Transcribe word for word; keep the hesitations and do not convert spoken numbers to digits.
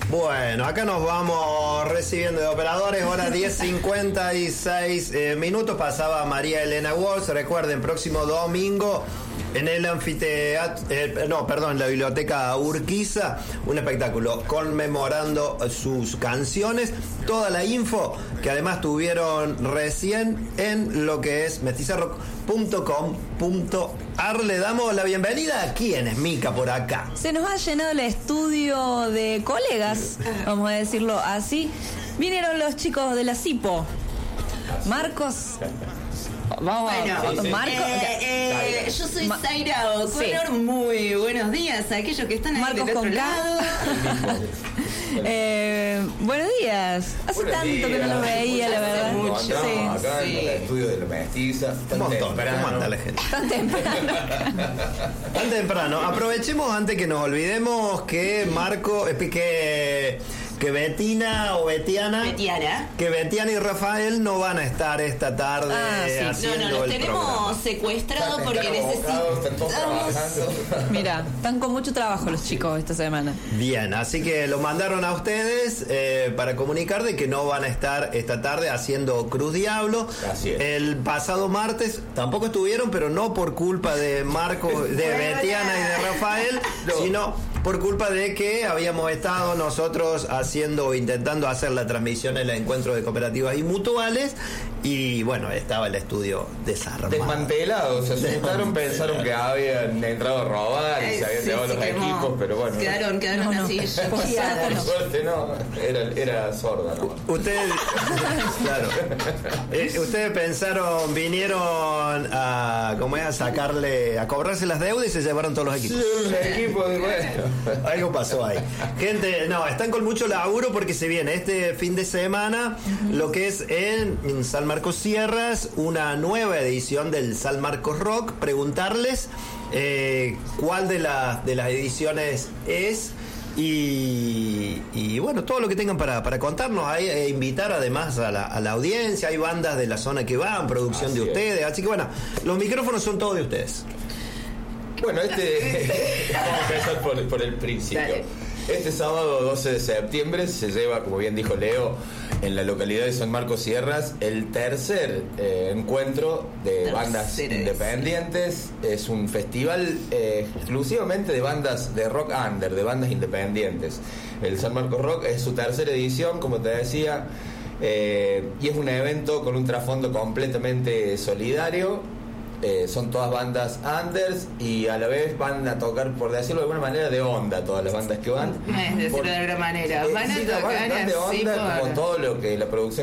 Bueno, acá nos vamos recibiendo de operadores, hora diez cincuenta y seis eh, minutos, pasaba María Elena Walsh. Recuerden, próximo domingo en el anfiteatro, eh, no, perdón, en la biblioteca Urquiza, un espectáculo conmemorando sus canciones. Toda la info que además tuvieron recién en lo que es mestizarrock punto com punto ar. Le damos la bienvenida a quién es Mica por acá. Se nos ha llenado el estudio de colegas, vamos a decirlo así. Vinieron los chicos de la CIPO. Marcos. Vamos bueno, a sí, Marco. Eh, eh, yo soy Ma- Zaira O'Connor. Sí. Muy buenos días a aquellos que están ahí del otro lado. eh, buenos días. Hace buenos tanto días. Que no los veía, la verdad. Mucho. Sí. Acá sí. en el estudio de la mestiza. Tan temprano. ¿Cómo anda la gente? Tan temprano. Tan temprano. Aprovechemos antes que nos olvidemos que Marco, eh, que que Betina o Betiana, Betiana, que Betiana y Rafael no van a estar esta tarde ah, sí. haciendo no, no, los el tenemos programa. secuestrados porque necesitamos. Mira, están con mucho trabajo los chicos esta semana. Bien, así que lo mandaron a ustedes eh, para comunicar de que no van a estar esta tarde haciendo Cruz Diablo. Así es. El pasado martes tampoco estuvieron, pero no por culpa de Marco, de Betiana y de Rafael, no. sino por culpa de que habíamos estado nosotros haciendo, intentando hacer la transmisión en el encuentro de cooperativas y mutuales, y bueno, estaba el estudio desarmado. Desmantelado, se asustaron, pensaron que habían entrado a robar y eh, se habían sí, llevado sí, los quemó. equipos, pero bueno. Quedaron, quedaron no, así. No, por suerte, por suerte no, era, era sorda, ¿no? Ustedes, claro, eh, ustedes pensaron, vinieron a, ¿cómo es? A sacarle, a cobrarse las deudas y se llevaron todos los equipos. Sí, los equipos de bueno. Algo pasó ahí. Gente, no, están con mucho laburo porque se viene este fin de semana uh-huh. lo que es en, en San Marcos Sierras, una nueva edición del San Marcos Rock. Preguntarles eh, cuál de, la, de las ediciones es y, y bueno, todo lo que tengan para, para contarnos. Hay, e invitar además a la, a la audiencia. Hay bandas de la zona que van, producción así de ustedes. Es. Así que bueno, los micrófonos son todos de ustedes. Bueno, este vamos a empezar por, por el principio. Dale. Este sábado doce de septiembre se lleva, como bien dijo Leo, en la localidad de San Marcos Sierras, el tercer eh, encuentro de Terceres. bandas independientes. Es un festival eh, exclusivamente de bandas de rock under, de bandas independientes. El San Marcos Rock es su tercera edición, como te decía, eh, y es un evento con un trasfondo completamente solidario. Eh, son todas bandas unders y a la vez van a tocar, por decirlo de alguna manera, de onda todas las bandas que van. Es decirlo por, de alguna manera. Eh, van a sí, tocar van, van de onda, sí, como todo lo que la producción